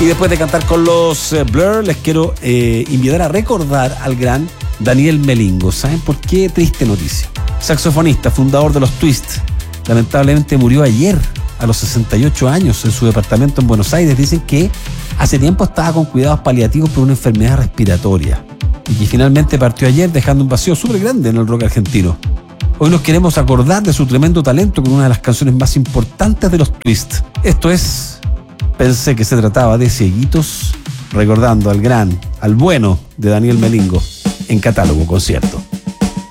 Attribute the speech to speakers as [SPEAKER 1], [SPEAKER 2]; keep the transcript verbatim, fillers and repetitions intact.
[SPEAKER 1] Y después de cantar con los eh, Blur, les quiero eh, invitar a recordar al gran Daniel Melingo. ¿Saben por qué? Triste noticia. Saxofonista, fundador de los Twist, lamentablemente murió ayer a los sesenta y ocho años en su departamento en Buenos Aires. Dicen que hace tiempo estaba con cuidados paliativos por una enfermedad respiratoria y que finalmente partió ayer dejando un vacío súper grande en el rock argentino. Hoy nos queremos acordar de su tremendo talento con una de las canciones más importantes de los Twist. Esto es Pensé que se trataba de Cieguitos, recordando al gran, al bueno de Daniel Melingo en Catálogo Concierto.